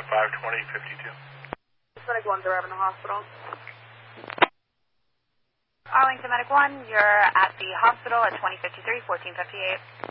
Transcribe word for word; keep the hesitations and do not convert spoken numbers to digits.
at five twenty fifty-two. Medic one's arriving in the hospital. Arlington Medic one, you're at the hospital at twenty fifty-three, fourteen fifty-eight.